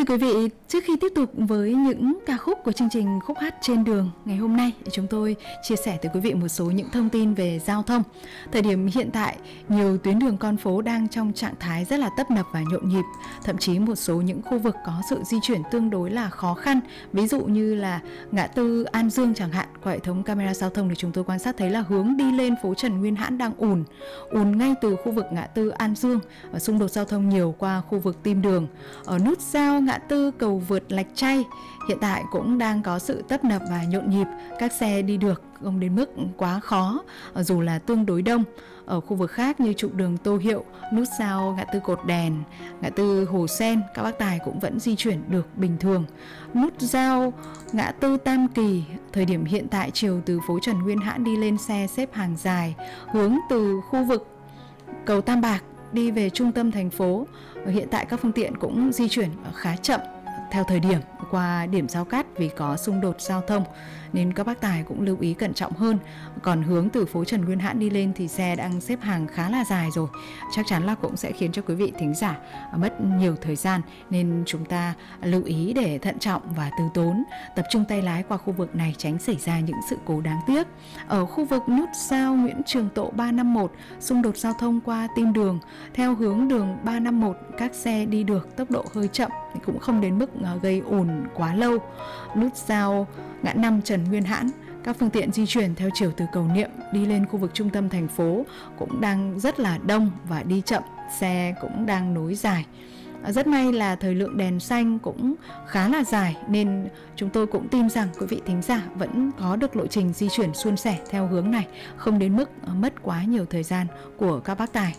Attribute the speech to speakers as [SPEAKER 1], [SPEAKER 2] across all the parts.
[SPEAKER 1] Thưa quý vị, trước khi tiếp tục với những ca khúc của chương trình Khúc hát trên đường ngày hôm nay, chúng tôi chia sẻ tới quý vị một số những thông tin về giao thông. Thời điểm hiện tại, nhiều tuyến đường con phố đang trong trạng thái rất là tấp nập và nhộn nhịp. Thậm chí một số những khu vực có sự di chuyển tương đối là khó khăn. Ví dụ như là ngã tư An Dương chẳng hạn, qua hệ thống camera giao thông thì chúng tôi quan sát thấy là hướng đi lên phố Trần Nguyên Hãn đang ùn ngay từ khu vực ngã tư An Dương, và xung đột giao thông nhiều qua khu vực Tim Đường. Ở nút giao ngã tư cầu vượt Lạch Tray hiện tại cũng đang có sự tấp nập và nhộn nhịp, các xe đi được không đến mức quá khó dù là tương đối đông. Ở khu vực khác như trục đường Tô Hiệu, nút giao ngã tư Cột Đèn, ngã tư Hồ Sen, các bác tài cũng vẫn di chuyển được bình thường. Nút giao ngã tư Tam Kỳ, thời điểm hiện tại chiều từ phố Trần Nguyên Hãn đi lên xe xếp hàng dài, hướng từ khu vực cầu Tam Bạc đi về trung tâm thành phố. Hiện tại các phương tiện cũng di chuyển khá chậm theo thời điểm qua điểm giao cắt vì có xung đột giao thông, nên các bác tài cũng lưu ý cẩn trọng hơn. Còn hướng từ phố Trần Nguyên Hãn đi lên thì xe đang xếp hàng khá là dài rồi, chắc chắn là cũng sẽ khiến cho quý vị thính giả mất nhiều thời gian, nên chúng ta lưu ý để thận trọng và từ tốn, tập trung tay lái qua khu vực này tránh xảy ra những sự cố đáng tiếc. Ở khu vực nút giao Nguyễn Trường Tộ 351, xung đột giao thông qua Tim Đường theo hướng đường 351, các xe đi được tốc độ hơi chậm, cũng không đến mức gây ùn quá lâu. Nút giao ngã năm Trần Nguyên Hãn, các phương tiện di chuyển theo chiều từ Cầu Niệm đi lên khu vực trung tâm thành phố cũng đang rất là đông và đi chậm, xe cũng đang nối dài. Rất may là thời lượng đèn xanh cũng khá là dài, nên chúng tôi cũng tin rằng quý vị thính giả vẫn có được lộ trình di chuyển suôn sẻ theo hướng này, không đến mức mất quá nhiều thời gian của các bác tài.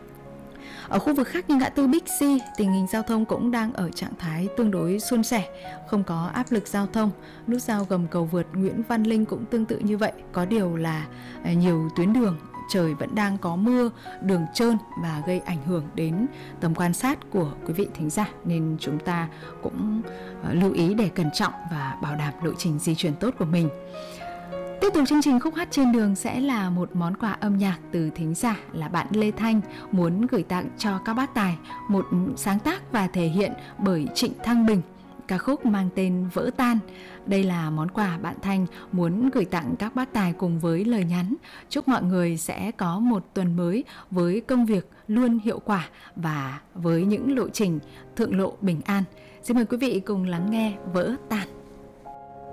[SPEAKER 1] Ở khu vực khác như ngã tư Bixi, tình hình giao thông cũng đang ở trạng thái tương đối suôn sẻ, không có áp lực giao thông. Nút giao gầm cầu vượt Nguyễn Văn Linh cũng tương tự như vậy, có điều là nhiều tuyến đường trời vẫn đang có mưa, đường trơn và gây ảnh hưởng đến tầm quan sát của quý vị thính giả, nên chúng ta cũng lưu ý để cẩn trọng và bảo đảm lộ trình di chuyển tốt của mình. Tiếp tục chương trình Khúc hát trên đường sẽ là một món quà âm nhạc từ thính giả là bạn Lê Thanh muốn gửi tặng cho các bác tài, một sáng tác và thể hiện bởi Trịnh Thăng Bình, ca khúc mang tên Vỡ Tan. Đây là món quà bạn Thanh muốn gửi tặng các bác tài cùng với lời nhắn chúc mọi người sẽ có một tuần mới với công việc luôn hiệu quả và với những lộ trình thượng lộ bình an. Xin mời quý vị cùng lắng nghe Vỡ Tan.